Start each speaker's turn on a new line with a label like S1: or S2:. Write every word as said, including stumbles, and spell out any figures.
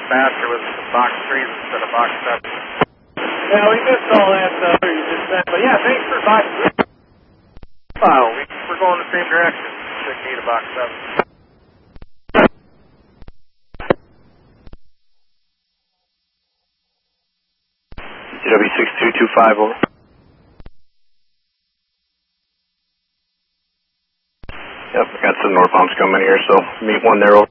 S1: faster with box threes instead of box seven.
S2: Yeah, we missed all that stuff you just said, but yeah, thanks for box three.
S1: File. We, we're going the same direction. Should need a box seven.
S3: G W six two two five, over. Yep, I got some northbounds coming here, so meet one there, over.